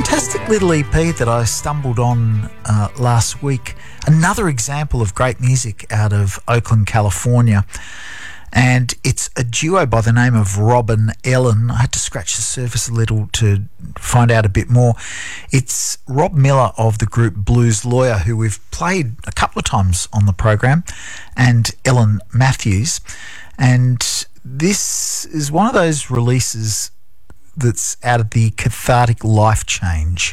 Fantastic little EP that I stumbled on last week. Another example of great music out of Oakland, California. And it's a duo by the name of Rob and Ellen. I had to scratch the surface a little to find out a bit more. It's Rob Miller of the group Blues Lawyer, who we've played a couple of times on the program, and Ellen Matthews. And this is one of those releases that's out of the Cathartic Life Change.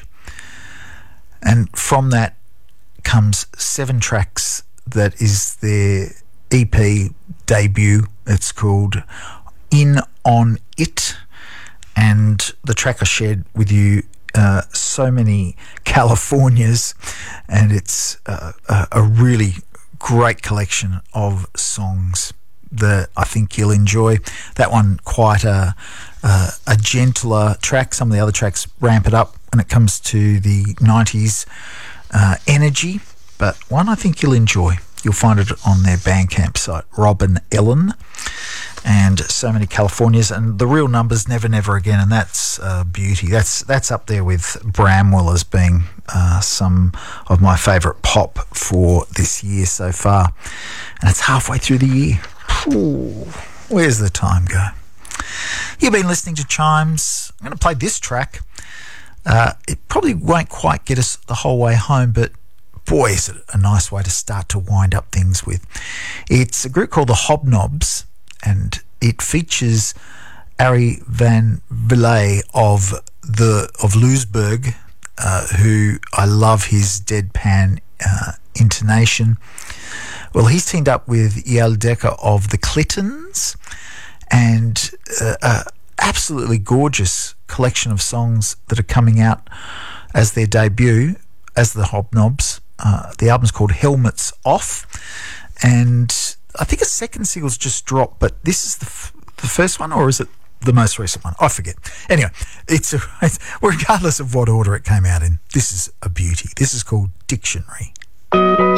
And from that comes 7 tracks that is their EP debut. It's called In On It, and the track I shared with you, So Many Californias, and it's a really great collection of songs that I think you'll enjoy. That one quite a gentler track. Some of the other tracks ramp it up when it comes to the 90s energy, but one I think you'll enjoy. You'll find it on their Bandcamp site, Rob and Ellen, and So Many Californias, and The Real Numbers, Never Never Again, and that's beauty. That's up there with Bramwell as being some of my favourite pop for this year so far. And it's halfway through the year. Ooh, where's the time go? You've been listening to Chimes. I'm going to play this track. It probably won't quite get us the whole way home, but boy, is it a nice way to start to wind up things with. It's a group called the Hobnobs, and it features Ari van Vliet of Lewisburg, who I love his deadpan intonation. Well, he's teamed up with Yael Decker of the Clintons, and absolutely gorgeous collection of songs that are coming out as their debut as the Hobnobs. The album's called Helmets Off, and I think a second single's just dropped, but this is the first one, or is it the most recent one? I forget. Anyway, it's regardless of what order it came out in, this is a beauty. This is called Dictionary.